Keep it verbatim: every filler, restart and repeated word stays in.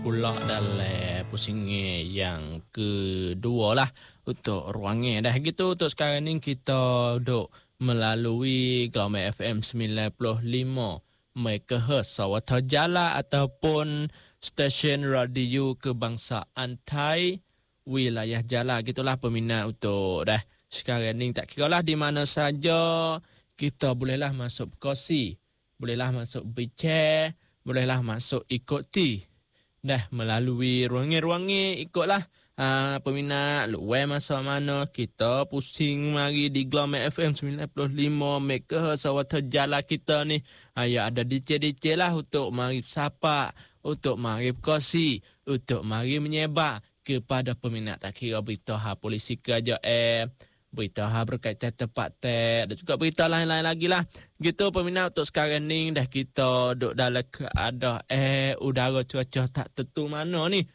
pula dalam pusingan yang kedua lah untuk ruangnya dah gitu. Untuk sekarang ni kita duk melalui Gelombang F M sembilan puluh lima megahertz Sawata Jala ataupun stesen radio kebangsaan Thai wilayah Jala. Gitulah peminat untuk dah sekarang ni tak kira lah di mana saja kita bolehlah masuk berkongsi, bolehlah masuk bincang, bolehlah masuk ikuti dah melalui ruangan-ruangan ikutlah uh, peminat luar masa mana kita pusing mari di Gelombang F M sembilan puluh lima megahertz Sawata Jala kita ni. Uh, ya ada D J-D J lah untuk mari sapa, untuk mari berkongsi, untuk mari menyebar kepada peminat. Tak kira berita ha polisi kerajaan, berita ha berkaitan tempat tek dan juga berita lain-lain lagi lah. Gitu peminat, untuk sekarang ni dah kita duduk dalam keadaan eh udara cuaca tak tentu mana ni.